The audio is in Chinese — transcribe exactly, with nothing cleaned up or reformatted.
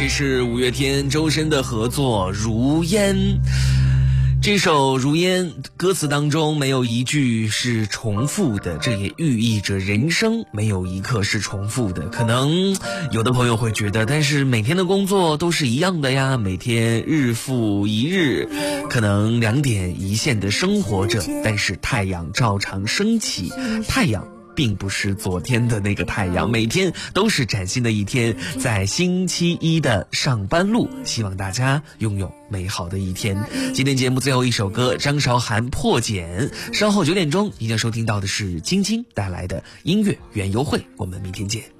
这是五月天周深的合作《如烟》。这首《如烟》歌词当中没有一句是重复的，这也寓意着人生没有一刻是重复的。可能有的朋友会觉得，但是每天的工作都是一样的呀，每天日复一日，可能两点一线的生活着，但是太阳照常升起，太阳并不是昨天的那个太阳，每天都是崭新的一天，在星期一的上班路，希望大家拥有美好的一天。今天节目最后一首歌，张韶涵《破茧》，稍后九点钟你将收听到的是晶晶带来的音乐园游会，我们明天见。